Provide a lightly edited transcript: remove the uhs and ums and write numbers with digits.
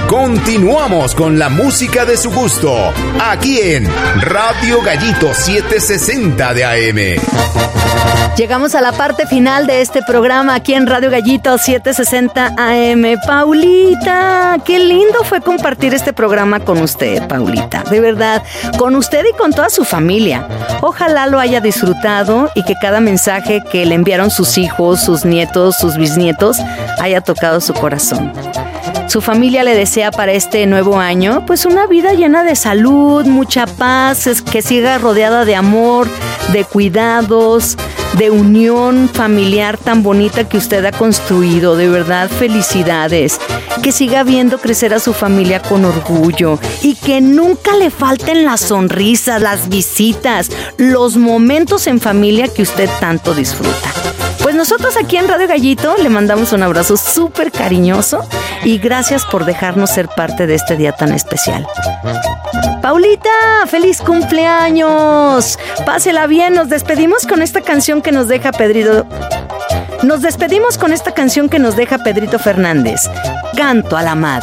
Continuamos con la música de su gusto, aquí en Radio Gallito 760 de AM. Llegamos a la parte final de este programa aquí en Radio Gallito 760 AM. Paulita, qué lindo fue compartir este programa con usted, Paulita. De verdad, con usted y con toda su familia. Ojalá lo haya disfrutado y que cada mensaje que le enviaron sus hijos, sus nietos, sus bisnietos haya tocado su corazón. Su familia le desea para este nuevo año pues una vida llena de salud, mucha paz, que siga rodeada de amor, de cuidados, de unión familiar tan bonita que usted ha construido. De verdad, felicidades. Que siga viendo crecer a su familia con orgullo y que nunca le falten las sonrisas, las visitas, los momentos en familia que usted tanto disfruta. Pues nosotros aquí en Radio Gallito le mandamos un abrazo súper cariñoso y gracias por dejarnos ser parte de este día tan especial. Paulita, ¡feliz cumpleaños! Pásela bien, nos despedimos con esta canción que nos deja Pedrito. Nos despedimos con esta canción que nos deja Pedrito Fernández. Canto a la Madre.